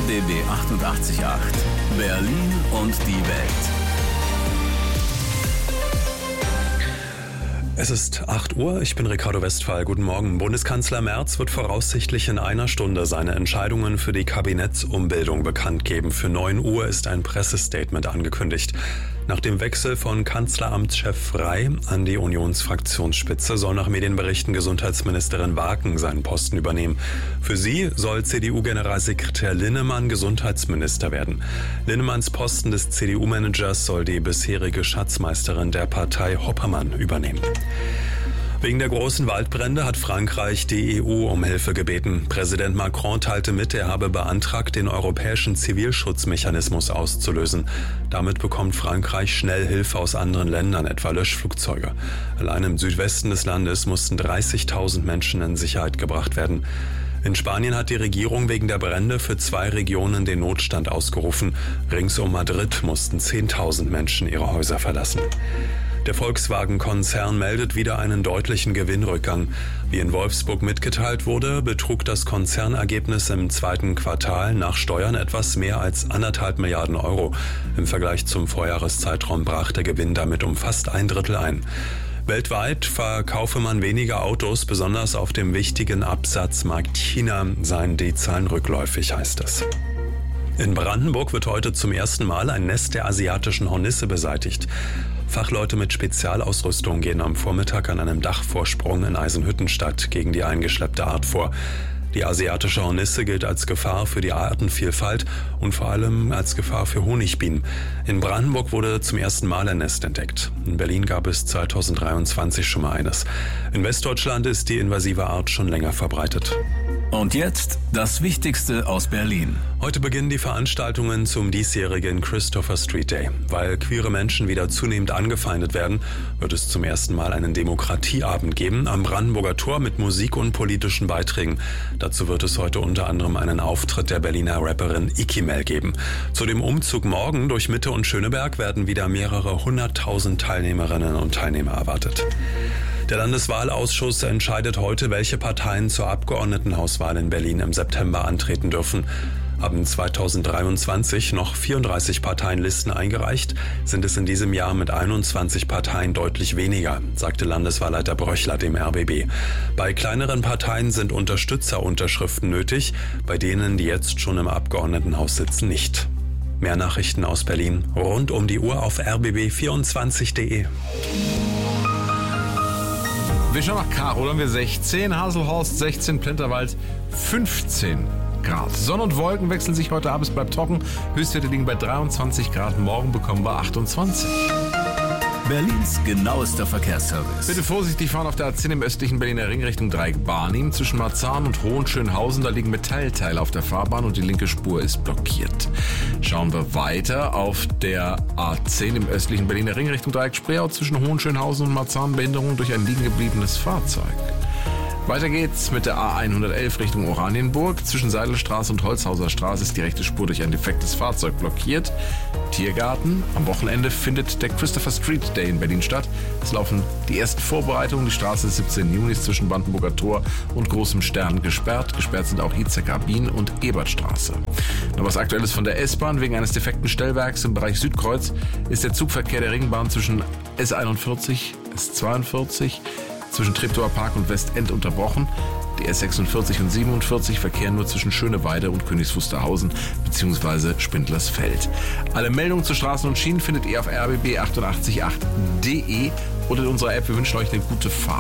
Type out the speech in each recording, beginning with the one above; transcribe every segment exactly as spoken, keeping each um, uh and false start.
B B achtundachtzig Komma acht. Berlin und die Welt. Es ist acht Uhr, ich bin Ricardo Westphal. Guten Morgen. Bundeskanzler Merz wird voraussichtlich in einer Stunde seine Entscheidungen für die Kabinettsumbildung bekannt geben. Für neun Uhr ist ein Pressestatement angekündigt. Nach dem Wechsel von Kanzleramtschef Frey an die Unionsfraktionsspitze soll nach Medienberichten Gesundheitsministerin Waken seinen Posten übernehmen. Für sie soll C D U-Generalsekretär Linnemann Gesundheitsminister werden. Linnemanns Posten des C D U-Managers soll die bisherige Schatzmeisterin der Partei Hoppermann übernehmen. Wegen der großen Waldbrände hat Frankreich die E U um Hilfe gebeten. Präsident Macron teilte mit, er habe beantragt, den europäischen Zivilschutzmechanismus auszulösen. Damit bekommt Frankreich schnell Hilfe aus anderen Ländern, etwa Löschflugzeuge. Allein im Südwesten des Landes mussten dreißigtausend Menschen in Sicherheit gebracht werden. In Spanien hat die Regierung wegen der Brände für zwei Regionen den Notstand ausgerufen. Rings um Madrid mussten zehntausend Menschen ihre Häuser verlassen. Der Volkswagen-Konzern meldet wieder einen deutlichen Gewinnrückgang. Wie in Wolfsburg mitgeteilt wurde, betrug das Konzernergebnis im zweiten Quartal nach Steuern etwas mehr als anderthalb Milliarden Euro. Im Vergleich zum Vorjahreszeitraum brach der Gewinn damit um fast ein Drittel ein. Weltweit verkaufe man weniger Autos, besonders auf dem wichtigen Absatzmarkt China seien die Zahlen rückläufig, heißt es. In Brandenburg wird heute zum ersten Mal ein Nest der asiatischen Hornisse beseitigt. Fachleute mit Spezialausrüstung gehen am Vormittag an einem Dachvorsprung in Eisenhüttenstadt gegen die eingeschleppte Art vor. Die asiatische Hornisse gilt als Gefahr für die Artenvielfalt und vor allem als Gefahr für Honigbienen. In Brandenburg wurde zum ersten Mal ein Nest entdeckt. In Berlin gab es zweitausenddreiundzwanzig schon mal eines. In Westdeutschland ist die invasive Art schon länger verbreitet. Und jetzt das Wichtigste aus Berlin. Heute beginnen die Veranstaltungen zum diesjährigen Christopher Street Day. Weil queere Menschen wieder zunehmend angefeindet werden, wird es zum ersten Mal einen Demokratieabend geben am Brandenburger Tor mit Musik und politischen Beiträgen. Dazu wird es heute unter anderem einen Auftritt der Berliner Rapperin Ikimel geben. Zu dem Umzug morgen durch Mitte und Schöneberg werden wieder mehrere hunderttausend Teilnehmerinnen und Teilnehmer erwartet. Der Landeswahlausschuss entscheidet heute, welche Parteien zur Abgeordnetenhauswahl in Berlin im September antreten dürfen. Haben zweitausenddreiundzwanzig noch vierunddreißig Parteienlisten eingereicht, sind es in diesem Jahr mit einundzwanzig Parteien deutlich weniger, sagte Landeswahlleiter Bröchler dem R B B. Bei kleineren Parteien sind Unterstützerunterschriften nötig, bei denen, die jetzt schon im Abgeordnetenhaus sitzen, nicht. Mehr Nachrichten aus Berlin rund um die Uhr auf r b b vierundzwanzig punkt d e. Wir schauen nach Karo, haben wir sechzehn, Haselhorst sechzehn, Plenterwald fünfzehn Grad. Sonne und Wolken wechseln sich heute ab, es bleibt trocken. Höchstwerte liegen bei dreiundzwanzig Grad, morgen bekommen wir achtundzwanzig. Berlins genauester Verkehrsservice. Bitte vorsichtig fahren auf der A zehn im östlichen Berliner Ring Richtung Dreieck Barnim. Zwischen Marzahn und Hohenschönhausen, da liegen Metallteile auf der Fahrbahn und die linke Spur ist blockiert. Schauen wir weiter auf der A zehn im östlichen Berliner Ring Richtung Dreieck Spreeau zwischen Hohenschönhausen und Marzahn, Behinderung durch ein liegen gebliebenes Fahrzeug. Weiter geht's mit der A hundertelf Richtung Oranienburg. Zwischen Seidelstraße und Holzhauser Straße ist die rechte Spur durch ein defektes Fahrzeug blockiert. Tiergarten. Am Wochenende findet der Christopher Street Day in Berlin statt. Es laufen die ersten Vorbereitungen. Die Straße des siebzehnten Juni zwischen Brandenburger Tor und Großem Stern gesperrt. Gesperrt sind auch Hitzecker Bien und Ebertstraße. Noch was Aktuelles von der S-Bahn. Wegen eines defekten Stellwerks im Bereich Südkreuz ist der Zugverkehr der Ringbahn zwischen S einundvierzig, S zweiundvierzig zwischen Treptower Park und Westend unterbrochen. Die S sechsundvierzig und siebenundvierzig verkehren nur zwischen Schöneweide und Königs Wusterhausen bzw. Spindlersfeld. Alle Meldungen zu Straßen und Schienen findet ihr auf r b b achtundachtzig punkt acht punkt d e oder in unserer App. Wir wünschen euch eine gute Fahrt.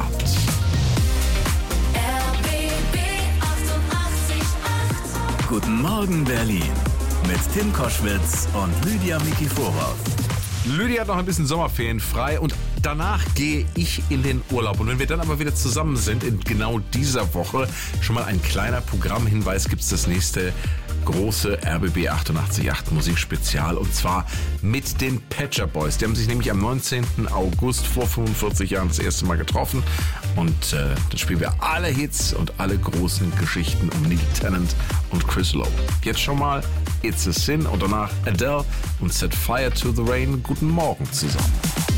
R B B achtundachtzig Komma acht. Guten Morgen Berlin mit Tim Koschwitz und Lydia Miki Vorhoff. Lydia hat noch ein bisschen Sommerferien frei und danach gehe ich in den Urlaub. Und wenn wir dann aber wieder zusammen sind, in genau dieser Woche, schon mal ein kleiner Programmhinweis, gibt es das nächste große R B B achtundachtzig Komma acht Musikspezial und zwar mit den Pet Shop Boys. Die haben sich nämlich am neunzehnten August vor fünfundvierzig Jahren das erste Mal getroffen und äh, dann spielen wir alle Hits und alle großen Geschichten um Neil Tennant und Chris Lowe. Jetzt schon mal It's a Sin und danach Adele und Set Fire to the Rain. Guten Morgen zusammen.